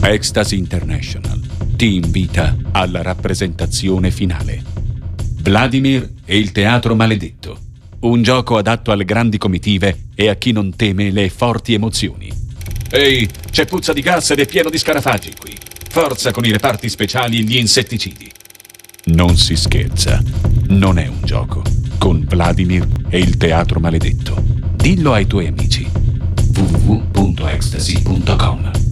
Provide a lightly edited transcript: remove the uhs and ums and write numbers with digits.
Ecstasy International ti invita alla rappresentazione finale. Vladimir e il teatro maledetto. Un gioco adatto alle grandi comitive e a chi non teme le forti emozioni. Ehi, c'è puzza di gas ed è pieno di scarafaggi qui. Forza con i reparti speciali e gli insetticidi. Non si scherza. Non è un gioco. Con Vladimir e il teatro maledetto. Dillo ai tuoi amici. www.ecstasy.com